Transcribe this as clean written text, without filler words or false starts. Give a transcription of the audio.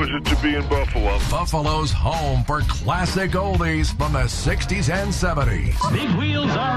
is it to be in Buffalo? Buffalo's home for classic oldies from the 60s and 70s. Big wheels are